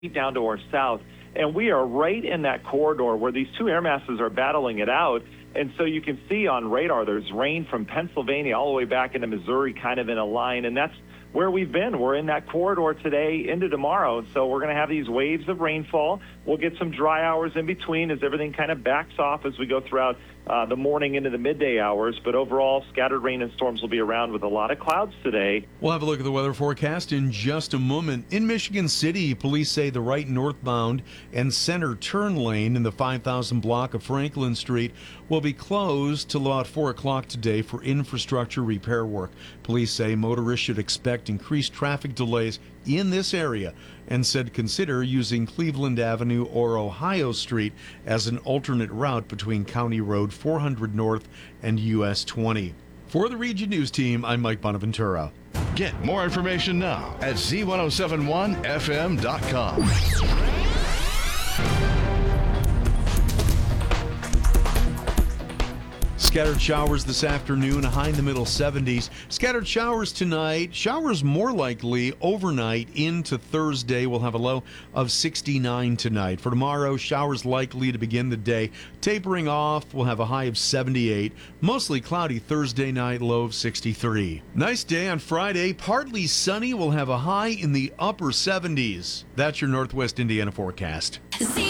down to our south. And we are right in that corridor where these two air masses are battling it out. And so you can see on radar there's rain from Pennsylvania all the way back into Missouri kind of in a line. And that's where we've been. We're in that corridor today into tomorrow. So we're going to have these waves of rainfall. We'll get some dry hours in between as everything kind of backs off as we go throughout the morning into the midday hours. But overall, scattered rain and storms will be around with a lot of clouds today. We'll have a look at the weather forecast in just a moment. In Michigan City, police say the right northbound and center turn lane in the 5000 block of Franklin Street will be closed till about 4 o'clock today for infrastructure repair work. Police say motorists should expect increased traffic delays in this area and said consider using Cleveland Avenue or Ohio Street as an alternate route between County Road 400 North and US 20. For the Region News Team, I'm Mike Bonaventura. Get more information now at z1071fm.com. Scattered showers this afternoon, a high in the middle 70s. Scattered showers tonight. Showers more likely overnight into Thursday. We'll have a low of 69 tonight. For tomorrow, showers likely to begin the day. Tapering off, we'll have a high of 78. Mostly cloudy Thursday night, low of 63. Nice day on Friday. Partly sunny. We'll have a high in the upper 70s. That's your Northwest Indiana forecast.